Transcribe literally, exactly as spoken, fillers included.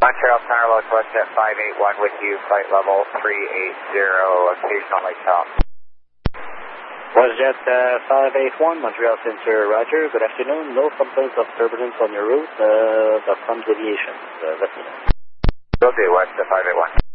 Montreal Tower, Northwest at five eight one with you, flight level three eight zero, occasional light top. WestJet uh, five eight one, Montreal Center, roger. Good afternoon. No complaints of turbulence on your route, uh, but some deviations. Uh, let me know. Will do, West at five eight one.